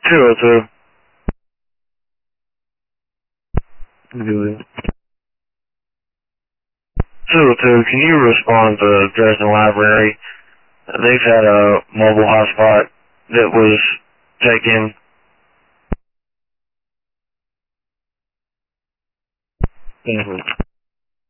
202. Good. 202, can you respond to Dresden Library? They've had a mobile hotspot that was taken. Mhm.